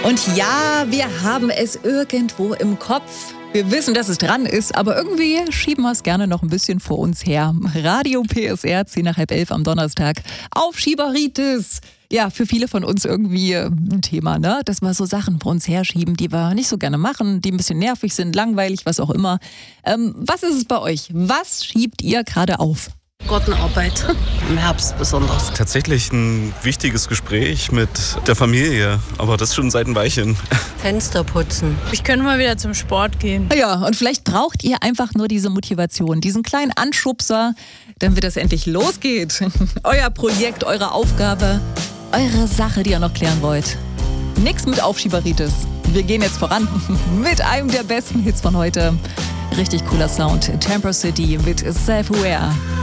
Und ja, wir haben es irgendwo im Kopf. Wir wissen, dass es dran ist, aber irgendwie schieben wir es gerne noch ein bisschen vor uns her. Radio PSR, 10 nach halb 11 am Donnerstag. Aufschieberitis. Ja, für viele von uns irgendwie ein Thema, ne? Dass wir so Sachen vor uns herschieben, die wir nicht so gerne machen, die ein bisschen nervig sind, langweilig, was auch immer. Was ist es bei euch? Was schiebt ihr gerade auf? Gartenarbeit, im Herbst besonders. Tatsächlich ein wichtiges Gespräch mit der Familie, aber das schon seit ein Weilchen. Fenster putzen. Ich könnte mal wieder zum Sport gehen. Ja, und vielleicht braucht ihr einfach nur diese Motivation, diesen kleinen Anschubser, damit es endlich losgeht. Euer Projekt, eure Aufgabe, eure Sache, die ihr noch klären wollt. Nix mit Aufschieberitis. Wir gehen jetzt voran mit einem der besten Hits von heute. Richtig cooler Sound. Temper City mit Self-Aware.